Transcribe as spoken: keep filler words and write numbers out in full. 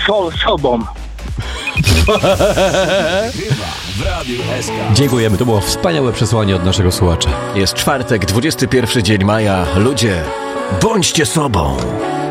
so, sobą. Dziękujemy, to było wspaniałe przesłanie od naszego słuchacza. Jest czwartek, dwudziesty pierwszy dzień maja. Ludzie, bądźcie sobą.